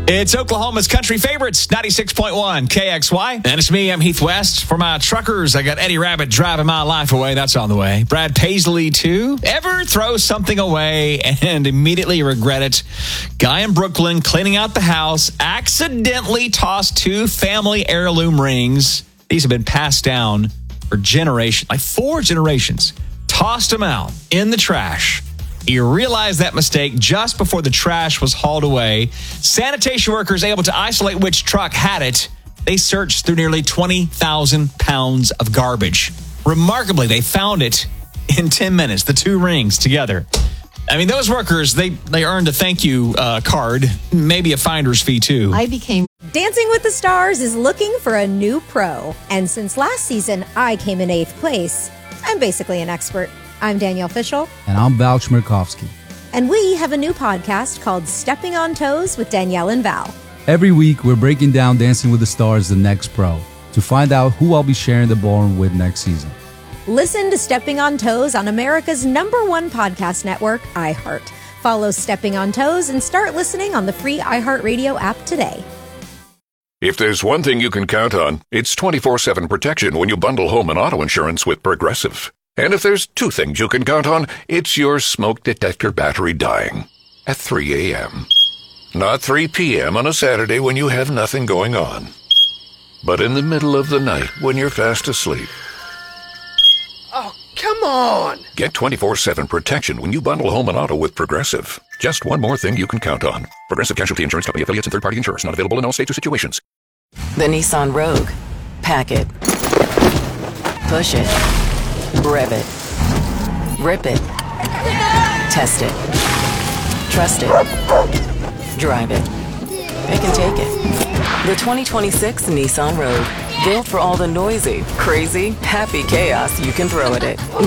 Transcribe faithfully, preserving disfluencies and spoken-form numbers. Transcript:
It's Oklahoma's country favorites, ninety-six point one K X Y. And it's me, I'm Heath West. For my truckers, I got Eddie Rabbit driving my life away. That's on the way. Brad Paisley, too. Ever throw something away and immediately regret it? Guy in Brooklyn cleaning out the house, accidentally tossed two family heirloom rings. These have been passed down for generations, like four generations. Tossed them out in the trash. He realized that mistake just before the trash was hauled away. Sanitation workers able to isolate which truck had it. They searched through nearly twenty thousand pounds of garbage. Remarkably, they found it in ten minutes, the two rings together. I mean, those workers, they, they earned a thank you uh, card, maybe a finder's fee, too. I became... Dancing with the Stars is looking for a new pro. And since last season, I came in eighth place. I'm basically an expert. I'm Danielle Fishel. And I'm Val Chmerkovskiy. And we have a new podcast called Stepping on Toes with Danielle and Val. Every week, we're breaking down Dancing with the Stars, the next pro, to find out who I'll be sharing the ballroom with next season. Listen to Stepping on Toes on America's number one podcast network, iHeart. Follow Stepping on Toes and start listening on the free iHeartRadio app today. If there's one thing you can count on, it's twenty-four seven protection when you bundle home and auto insurance with Progressive. And if there's two things you can count on, it's your smoke detector battery dying at three a.m. Not three p.m. on a Saturday when you have nothing going on, but in the middle of the night when you're fast asleep. Oh, come on! Get twenty-four seven protection when you bundle home and auto with Progressive. Just one more thing you can count on. Progressive Casualty Insurance Company affiliates and third-party insurers. Not available in all states or situations. The Nissan Rogue. Pack it. Push it. Rev it. Rip it. Test it. Trust it. Drive it. It can take it. The twenty twenty-six Nissan Rogue. Built for all the noisy, crazy, happy chaos you can throw at it.